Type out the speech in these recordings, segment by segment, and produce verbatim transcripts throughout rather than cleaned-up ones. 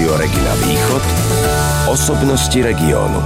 Rádio Regina Východ. Osobnosti regiónu.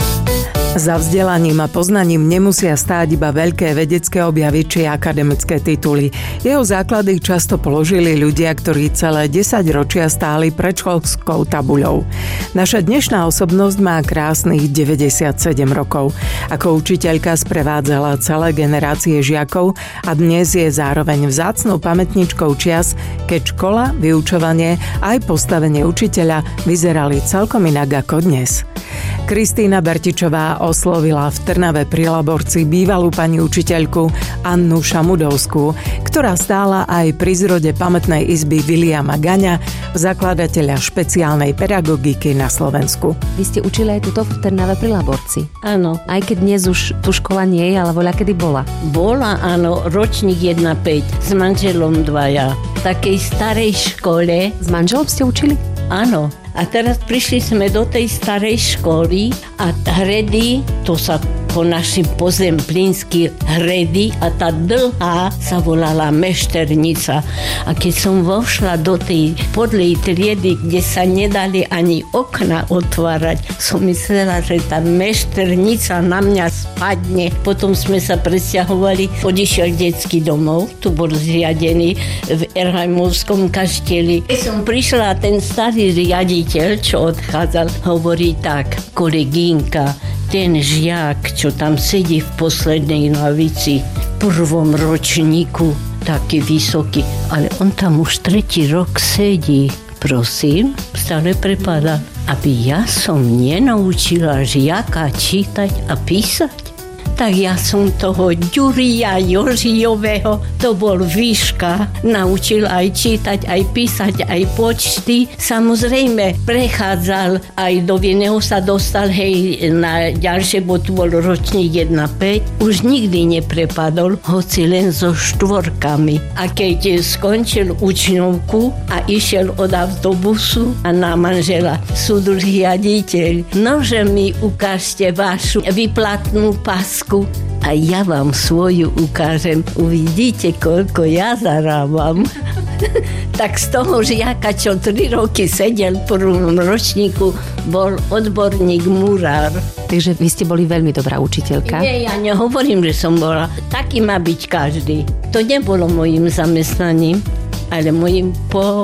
Za vzdelaním a poznaním nemusia stáť iba veľké vedecké objavy či akademické tituly. Jeho základy často položili ľudia, ktorí celé desaťročia stáli pred školskou tabuľou. Naša dnešná osobnosť má krásnych deväťdesiatsedem rokov. Ako učiteľka sprevádzala celé generácie žiakov a dnes je zároveň vzácnou pamätničkou čias, keď škola, vyučovanie aj postavenie učiteľa vyzerali celkom inak ako dnes. Kristína Bertičová oslovila v Trnave pri Laborci bývalú pani učiteľku Annu Šamudovskú, ktorá stála aj pri zrode pamätnej izby Viliama Gaňa, zakladateľa špeciálnej pedagogiky na Slovensku. Vy ste učili aj tuto v Trnave pri Laborci? Áno. Aj keď dnes už tu škola nie je, ale voľa kedy bola? Bola, áno, ročník jeden päť s manželom dvaja. V takej starej škole. S manželom ste učili? Áno. A teraz prišli sme do tej starej školy a hredy, to sa po našim pozemplínsky hredy a tá dlhá sa volala Mešternica. A keď som vošla do tej podlej triedy, kde sa nedali ani okna otvárať, som myslela, že tá Mešternica na mňa spadne. Potom sme sa presťahovali, odišiel detský domov, tu bol zriadený v Erheimovskom kašteli. Keď som prišla, ten starý riaditeľ, čo odchádzal, hovorí tak: kolegínka, ten žiak, čo tam sedí v poslednej lavici, v prvom ročníku, taký vysoký, ale on tam už tretí rok sedí. Prosím, stále prepadá, aby ja som nenaučila žiaka čítať a písať. Tak ja som toho Ďuria Jožijového, to bol výška, naučil aj čítať, aj písať, aj počty. Samozrejme, prechádzal aj do Vieneho sa dostal, hej, na ďalšie, bo tu bol ročník jeden päť. Už nikdy neprepadol, hoci len so štvorkami. A keď skončil učňovku a išiel od autobusu a na manžela: súdruh riaditeľ, nože mi ukážte vašu vyplatnú pasku. A ja vám svoju ukážem. Uvidíte, koľko ja zarábam. Tak z toho žiaka, čo tri roky sedel v prvom ročníku, bol odborník murár. Takže vy ste boli veľmi dobrá učiteľka? Nie, ja nehovorím, že som bola. Taký má byť každý. To nebolo mojím zamestnaním, ale mojím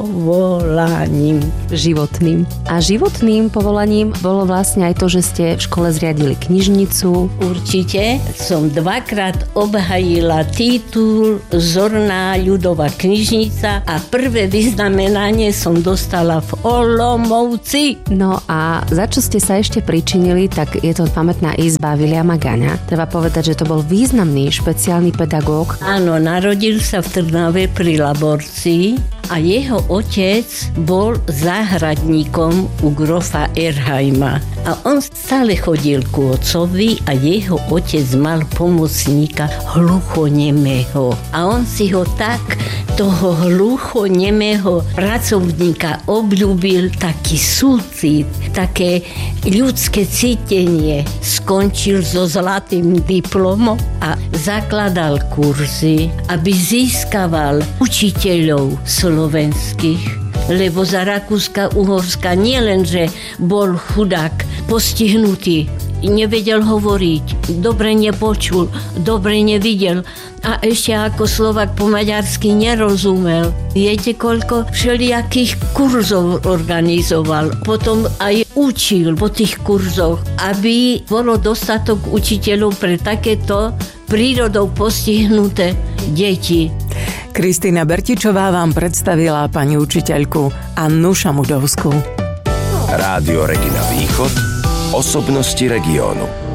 povolaním. Životným. A životným povolaním bolo vlastne aj to, že ste v škole zriadili knižnicu. Určite. Som dvakrát obhajila titul Zorná ľudová knižnica a prvé vyznamenanie som dostala v Olomouci. No a za čo ste sa ešte pričinili, tak je to pamätná izba Viliama Gaňa. Treba povedať, že to bol významný špeciálny pedagóg. Áno, narodil sa v Trnave pri Laborci a jeho otec bol záhradníkom u grofa Erheima. A on stále chodil ku otcovi a jeho otec mal pomocníka hluchonemého. A on si ho tak, toho hluchonemého pracovníka, obľúbil, taký súcit, také ľudské cítenie. Skončil so zlatým diplomom a zakladal kurzy, aby získaval učiteľov slovenských. Lebo za Rakúska-Uhorska nielenže bol chudák, postihnutý, nevedel hovoriť, dobre nepočul, dobre nevidel a ešte ako Slovák po maďarsky nerozumel. Viete, koľko všelijakých kurzov organizoval. Potom aj učil po tých kurzoch, aby bolo dostatok učiteľov pre takéto prírodou postihnuté deti. Kristína Bertičová vám predstavila pani učiteľku Annu Šamudovskú. Rádio Regina Východ. Osobnosti regiónu.